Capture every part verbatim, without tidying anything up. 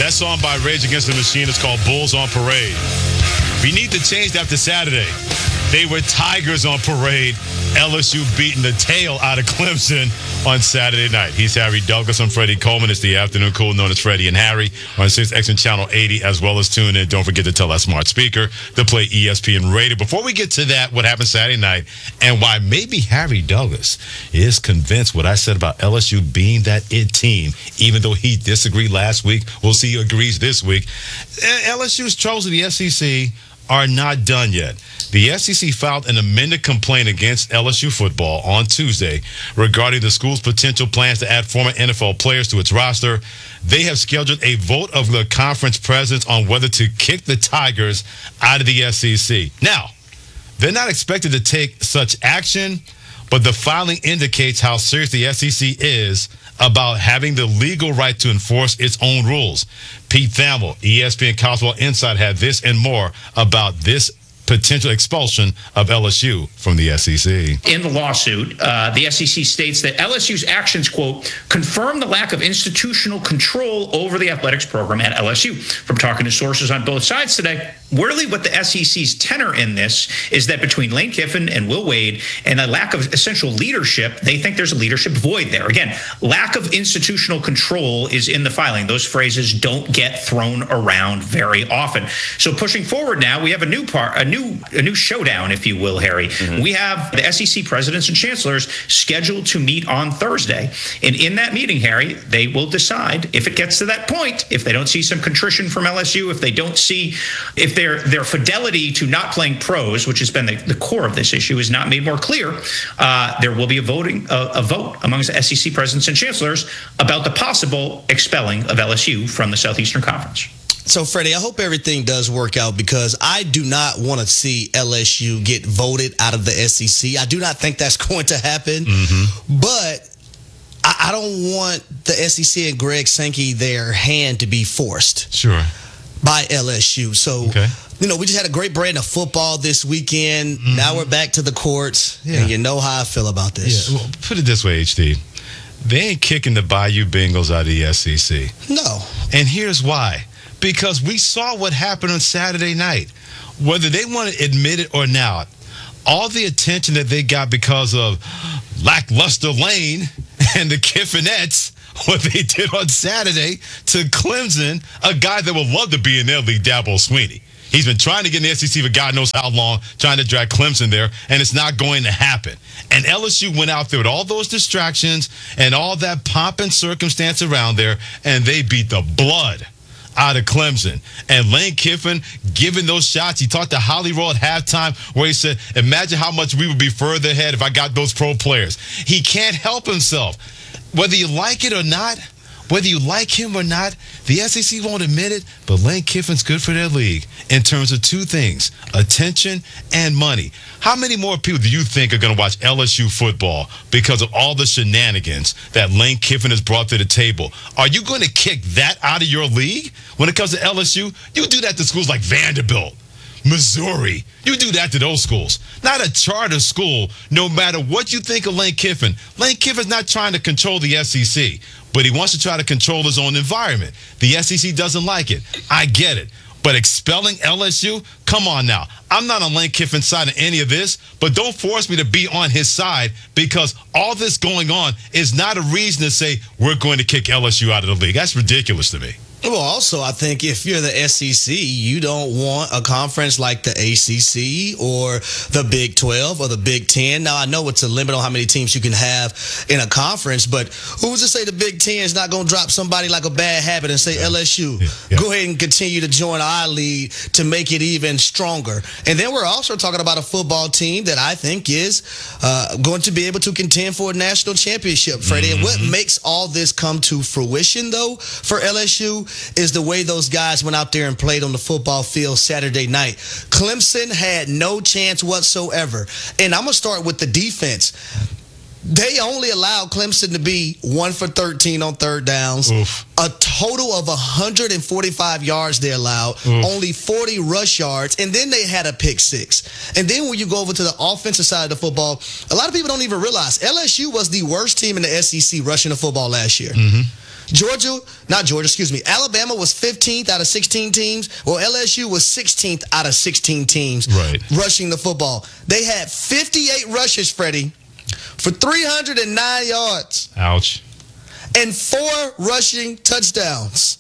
That song by Rage Against the Machine is called Bulls on Parade. We need to change that to Saturday. They were Tigers on parade. L S U beating the tail out of Clemson on Saturday night. He's Harry Douglas. I'm Freddie Coleman. It's the afternoon cool known as Freddie and Harry on six X and Channel eighty, as well as tune in. Don't forget to tell that smart speaker to play E S P N Radio. Before we get to that, what happened Saturday night and why maybe Harry Douglas is convinced what I said about L S U being that it team, even though he disagreed last week. We'll see he agrees this week. L S U's troubles with the S E C are not done yet. The S E C filed an amended complaint against L S U football on Tuesday regarding the school's potential plans to add former N F L players to its roster. They have scheduled a vote of the conference presidents on whether to kick the Tigers out of the S E C. Now, they're not expected to take such action, but the filing indicates how serious the S E C is about having the legal right to enforce its own rules. Pete Thamel, E S P N College Football Insight, had this and more about this potential expulsion of L S U from the S E C. In the lawsuit, uh, the S E C states that L S U's actions, quote, confirm the lack of institutional control over the athletics program at L S U. From talking to sources on both sides today, really what the S E C's tenor in this is that between Lane Kiffin and Will Wade and a lack of essential leadership, they think there's a leadership void there. Again, lack of institutional control is in the filing. Those phrases don't get thrown around very often. So pushing forward now, we have a new part, a new a new showdown, if you will, Harry. Mm-hmm. We have the S E C presidents and chancellors scheduled to meet on Thursday. And in that meeting, Harry, they will decide if it gets to that point, if they don't see some contrition from L S U, if they don't see, if their their fidelity to not playing pros, which has been the, the core of this issue, is not made more clear, uh, there will be a voting a, a vote amongst the S E C presidents and chancellors about the possible expelling of L S U from the Southeastern Conference. So, Freddie, I hope everything does work out because I do not want to see L S U get voted out of the S E C. I do not think that's going to happen. Mm-hmm. But I, I don't want the S E C and Greg Sankey, their hand to be forced. Sure. By L S U. So, okay. You know, we just had a great brand of football this weekend. Mm-hmm. Now we're back to the courts. Yeah. And you know how I feel about this. Yeah. Well, put it this way, H D. They ain't kicking the Bayou Bengals out of the S E C. No. And here's why. Because we saw what happened on Saturday night. Whether they want to admit it or not, all the attention that they got because of lackluster Lane and the Kiffinettes, what they did on Saturday to Clemson, a guy that would love to be in their league, Dabo Swinney. He's been trying to get in the S E C for God knows how long, trying to drag Clemson there, and it's not going to happen. And L S U went out there with all those distractions and all that pomp and circumstance around there, and they beat the blood out of Clemson. And Lane Kiffin giving those shots. He talked to Holly Rowe at halftime where he said, imagine how much we would be further ahead if I got those pro players. He can't help himself. Whether you like it or not, whether you like him or not, the S E C won't admit it, but Lane Kiffin's good for their league in terms of two things, attention and money. How many more people do you think are going to watch L S U football because of all the shenanigans that Lane Kiffin has brought to the table? Are you going to kick that out of your league when it comes to L S U? You do that to schools like Vanderbilt, Missouri. You do that to those schools. Not a charter school, no matter what you think of Lane Kiffin. Lane Kiffin's not trying to control the S E C, but he wants to try to control his own environment. The S E C doesn't like it. I get it. But expelling L S U? Come on now. I'm not on Lane Kiffin's side of any of this, but don't force me to be on his side because all this going on is not a reason to say we're going to kick L S U out of the league. That's ridiculous to me. Well, also, I think if you're the S E C, you don't want a conference like the A C C or the Big twelve or the Big ten. Now, I know it's a limit on how many teams you can have in a conference, but who's to say the Big ten is not going to drop somebody like a bad habit and say, yeah. L S U, yeah. Yeah. go ahead and continue to join our league to make it even stronger. And then we're also talking about a football team that I think is uh, going to be able to contend for a national championship, Freddie. Mm-hmm. And what makes all this come to fruition, though, for L S U is the way those guys went out there and played on the football field Saturday night. Clemson had no chance whatsoever. And I'm going to start with the defense. They only allowed Clemson to be one for thirteen on third downs. Oof. A total of one hundred forty-five yards they allowed. Oof. Only forty rush yards. And then they had a pick six. And then when you go over to the offensive side of the football, a lot of people don't even realize L S U was the worst team in the S E C rushing the football last year. Mm-hmm. Georgia, not Georgia, excuse me. Alabama was fifteenth out of sixteen teams. Well, L S U was sixteenth out of sixteen teams right. rushing the football. They had fifty-eight rushes, Freddie, for three hundred nine yards. Ouch. And four rushing touchdowns.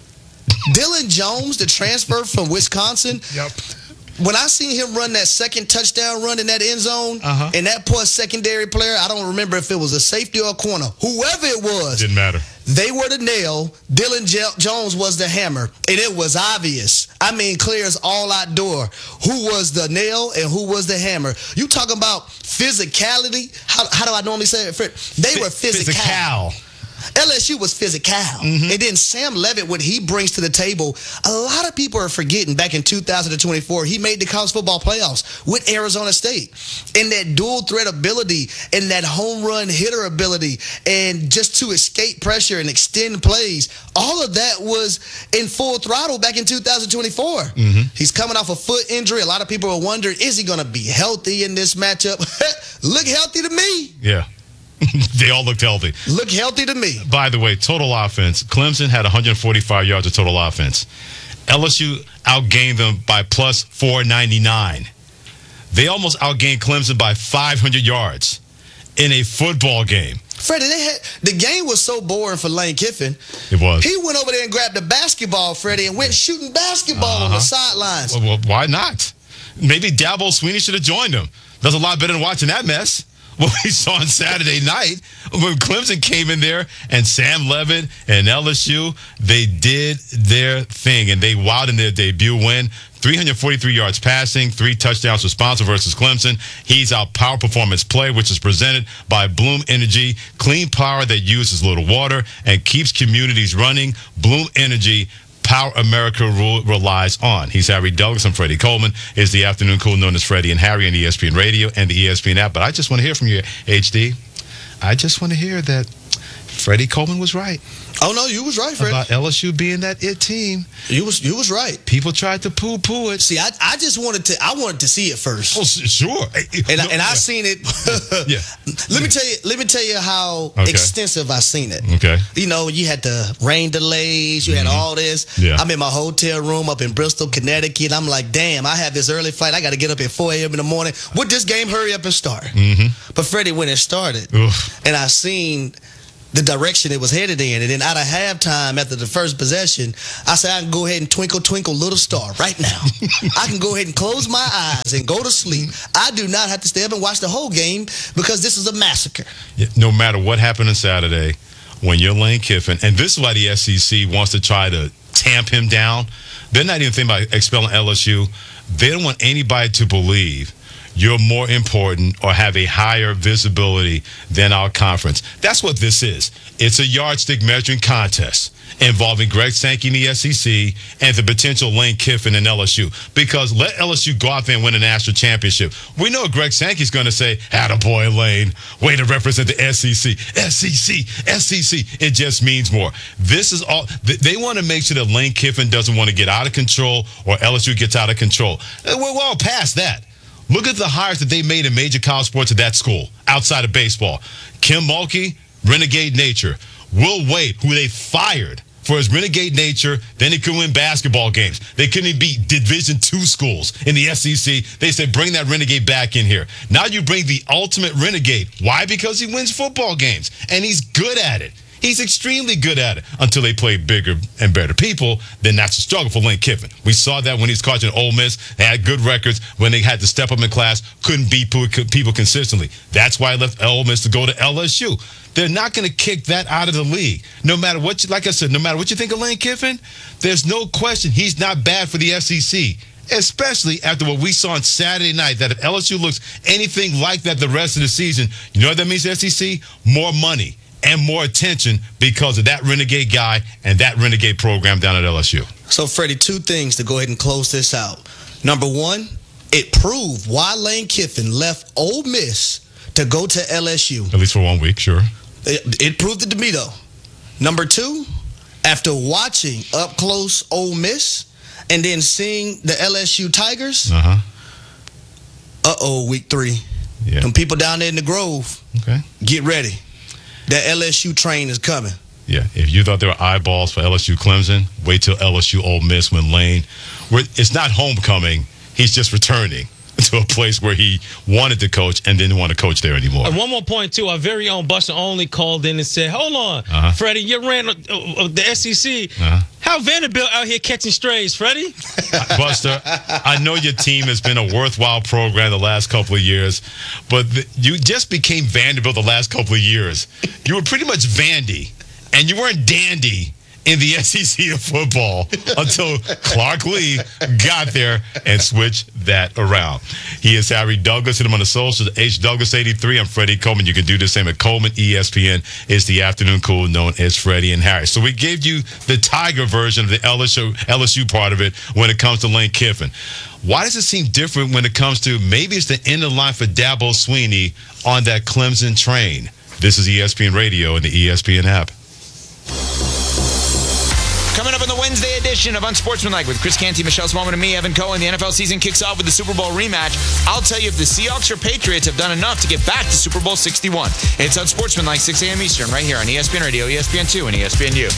Dylan Jones, the transfer from Wisconsin. Yep. When I seen him run that second touchdown run in that end zone, uh-huh. and that poor secondary player, I don't remember if it was a safety or a corner, whoever it was, didn't matter. They were the nail. Dylan J- Jones was the hammer, and it was obvious. I mean, clear as all outdoor. Who was the nail and who was the hammer? You talking about physicality? How, how do I normally say it, Fred? They F- were physical. Physical. L S U was physical. Mm-hmm. And then Sam Levitt, what he brings to the table, a lot of people are forgetting back in two thousand twenty-four, he made the college football playoffs with Arizona State. And that dual threat ability and that home run hitter ability and just to escape pressure and extend plays, all of that was in full throttle back in two thousand twenty-four. Mm-hmm. He's coming off a foot injury. A lot of people are wondering, is he going to be healthy in this matchup? Look healthy to me. Yeah. They all looked healthy. Look healthy to me. By the way, total offense. Clemson had one hundred forty-five yards of total offense. L S U outgained them by plus four ninety-nine. They almost outgained Clemson by five hundred yards in a football game. Freddie, they had, the game was so boring for Lane Kiffin. It was. He went over there and grabbed a basketball, Freddie, and went shooting basketball uh-huh. on the sidelines. Well, well, why not? Maybe Dabo Swinney should have joined him. That's a lot better than watching that mess. What we saw on Saturday night when Clemson came in there and Sam Levitt and L S U, they did their thing and they wowed in their debut win. three hundred forty-three yards passing, three touchdowns responsive versus Clemson. He's our power performance play, which is presented by Bloom Energy, clean power that uses little water and keeps communities running. Bloom Energy, power America relies on. He's Harry Douglas. I'm Freddie Coleman. Is the afternoon cool known as Freddie and Harry on E S P N Radio and the E S P N app. But I just want to hear from you, H D. I just want to hear that Freddie Coleman was right. Oh, no, you was right, Fred. About L S U being that it team. You was you was right. People tried to poo-poo it. See, I I just wanted to I wanted to see it first. Oh, sure. And no, I, and yeah. I seen it. yeah. Let me tell you. Let me tell you how okay. extensive I seen it. Okay. You know, you had the rain delays. You mm-hmm. had all this. Yeah. I'm in my hotel room up in Bristol, Connecticut. I'm like, damn, I have this early flight. I got to get up at four a.m. in the morning. Would this game hurry up and start? Mm-hmm. But Freddie, when it started, Oof. and I seen the direction it was headed in, and then out of halftime after the first possession, I said I can go ahead and twinkle, twinkle, little star right now. I can go ahead and close my eyes and go to sleep. I do not have to stay up and watch the whole game because this is a massacre. Yeah, no matter what happened on Saturday, when you're Lane Kiffin, and this is why the S E C wants to try to tamp him down. They're not even thinking about expelling L S U. They don't want anybody to believe you're more important or have a higher visibility than our conference. That's what this is. It's a yardstick measuring contest involving Greg Sankey in the S E C and the potential Lane Kiffin in L S U. Because let L S U go out there and win a national championship. We know Greg Sankey's going to say, attaboy, Lane, way to represent the S E C. S E C, S E C. It just means more. This is all. They want to make sure that Lane Kiffin doesn't want to get out of control or L S U gets out of control. We're well past that. Look at the hires that they made in major college sports at that school, outside of baseball. Kim Mulkey, renegade nature. Will Wade, who they fired for his renegade nature, then he couldn't win basketball games. They couldn't beat Division two schools in the S E C. They said, bring that renegade back in here. Now you bring the ultimate renegade. Why? Because he wins football games, and he's good at it. He's extremely good at it until they play bigger and better people. Then that's a struggle for Lane Kiffin. We saw that when he's coaching Ole Miss. They had good records when they had to step up in class, couldn't beat people consistently. That's why he left Ole Miss to go to L S U. They're not going to kick that out of the league. No matter what, you, like I said, no matter what you think of Lane Kiffin, there's no question he's not bad for the S E C. Especially after what we saw on Saturday night, that if L S U looks anything like that the rest of the season, you know what that means to S E C? More money and more attention because of that renegade guy and that renegade program down at L S U. So, Freddie, two things to go ahead and close this out. Number one, it proved why Lane Kiffin left Ole Miss to go to L S U. At least for one week, sure. It, it proved it to me, though. Number two, after watching up close Ole Miss and then seeing the L S U Tigers, uh-huh. uh-oh, week three. Yeah. Them people down there in the Grove, okay, get ready. That L S U train is coming. Yeah, if you thought there were eyeballs for L S U Clemson, wait till L S U Ole Miss when Lane. It's not homecoming. He's just returning to a place where he wanted to coach and didn't want to coach there anymore. And one more point, too. Our very own Buster Only called in and said, hold on, uh-huh. Freddie, you ran uh, uh, the S E C. Uh-huh. How Vanderbilt out here catching strays, Freddie? Buster, I know your team has been a worthwhile program the last couple of years, but the, you just became Vanderbilt the last couple of years. You were pretty much Vandy, and you weren't dandy in the S E C of football until Clark Lee got there and switched that around. He is Harry Douglas. Hit him on the socials, H Douglas eighty-three. I'm Freddie Coleman. You can do the same at Coleman. E S P N is the afternoon cool known as Freddie and Harry. So we gave you the Tiger version of the L S U, L S U part of it when it comes to Lane Kiffin. Why does it seem different when it comes to maybe it's the end of the line for Dabo Swinney on that Clemson train? This is E S P N Radio and the E S P N app. Coming up on the Wednesday edition of Unsportsmanlike with Chris Canty, Michelle Smallman, and me, Evan Cohen. The N F L season kicks off with the Super Bowl rematch. I'll tell you if the Seahawks or Patriots have done enough to get back to Super Bowl sixty-one. It's Unsportsmanlike, six a.m. Eastern, right here on E S P N Radio, E S P N two, and E S P N U.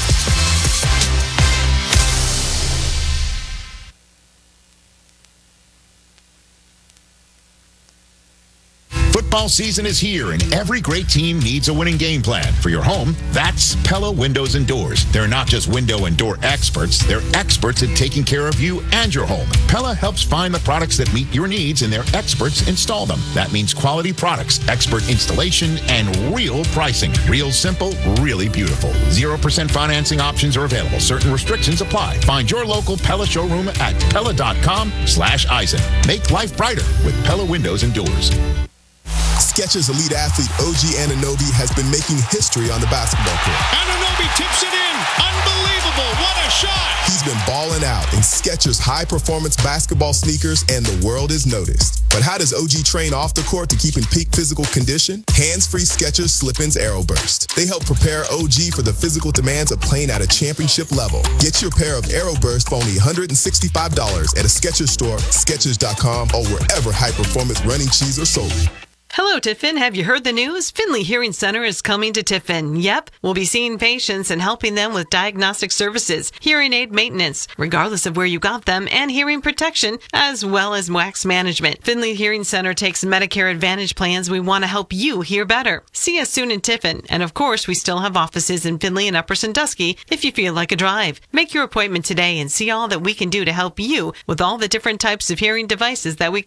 Football season is here, and every great team needs a winning game plan. For your home, that's Pella Windows and Doors. They're not just window and door experts, they're experts at taking care of you and your home. Pella helps find the products that meet your needs, and their experts install them. That means quality products, expert installation, and real pricing. Real simple, really beautiful. zero percent financing options are available. Certain restrictions apply. Find your local Pella showroom at Pella.com slash Eisen. Make life brighter with Pella Windows and Doors. Skechers elite athlete O G Anunoby has been making history on the basketball court. Anunoby tips it in. Unbelievable. What a shot. He's been balling out in Skechers high-performance basketball sneakers, and the world is noticed. But how does O G train off the court to keep in peak physical condition? Hands-free Skechers Slip-ins Aeroburst. They help prepare O G for the physical demands of playing at a championship level. Get your pair of Aeroburst for only one hundred sixty-five dollars at a Skechers store, Skechers dot com, or wherever high-performance running shoes are sold. Hello, Tiffin. Have you heard the news? Findlay Hearing Center is coming to Tiffin. Yep, we'll be seeing patients and helping them with diagnostic services, hearing aid maintenance, regardless of where you got them, and hearing protection, as well as wax management. Findlay Hearing Center takes Medicare Advantage plans. We want to help you hear better. See us soon in Tiffin. And of course, we still have offices in Findlay and Upper Sandusky if you feel like a drive. Make your appointment today and see all that we can do to help you with all the different types of hearing devices that we